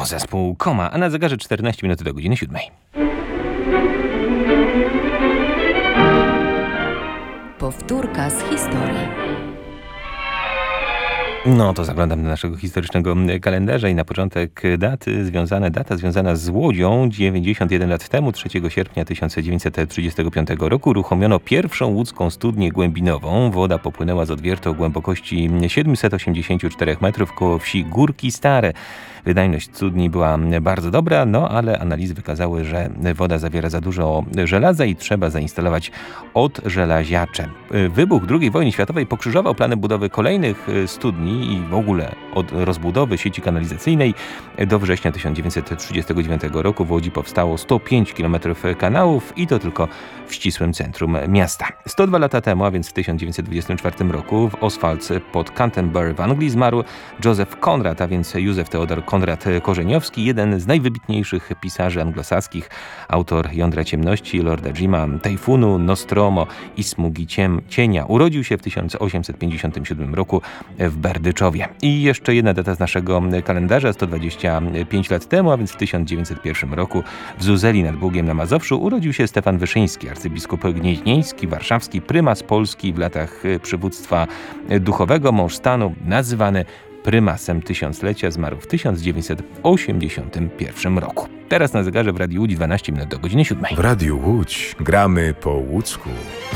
zespół Koma, a na zegarze 14 minut do godziny 7. Powtórka z historii. No to zaglądam do naszego historycznego kalendarza i na początek data związana z Łodzią. 91 lat temu, 3 sierpnia 1935 roku uruchomiono pierwszą łódzką studnię głębinową. Woda popłynęła z odwiertu o głębokości 784 metrów koło wsi Górki Stare. Wydajność studni była bardzo dobra, ale analizy wykazały, że woda zawiera za dużo żelaza i trzeba zainstalować odżelaziacze. Wybuch II wojny światowej pokrzyżował plany budowy kolejnych studni i w ogóle od rozbudowy sieci kanalizacyjnej. Do września 1939 roku w Łodzi powstało 105 km kanałów i to tylko w ścisłym centrum miasta. 102 lata temu, a więc w 1924 roku w Oswald pod Canterbury w Anglii zmarł Józef Konrad, a więc Józef Teodor Konrad Korzeniowski, jeden z najwybitniejszych pisarzy anglosaskich, autor Jądra Ciemności, Lorda Jima, Tajfunu, Nostromo i Smugi Cienia. Urodził się w 1857 roku w Berdyczowie. I jeszcze jedna data z naszego kalendarza, 125 lat temu, a więc w 1901 roku w Zuzeli nad Bugiem na Mazowszu urodził się Stefan Wyszyński, arcybiskup gnieźnieński, warszawski, prymas Polski w latach przywództwa duchowego, mąż stanu, nazywany prymasem tysiąclecia, zmarł w 1981 roku. Teraz na zegarze w Radiu Łódź 12 minut do godziny 7. W Radiu Łódź gramy po łódzku.